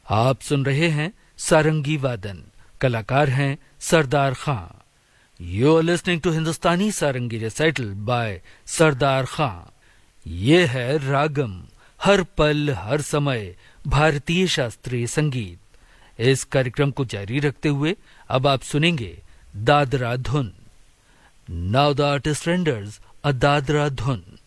आप सुन रहे हैं सारंगी वादन। कलाकार हैं सरदार खां। You are listening to Hindustani sarangi recital bye सरदार खां। ये है रागम, हर पल हर समय भारतीय शास्त्रीय संगीत। इस कार्यक्रम को जारी रखते हुए अब आप सुनेंगे दादरा धुन। नाउ द आर्टिस्ट रेंडर्स अ दादरा धुन।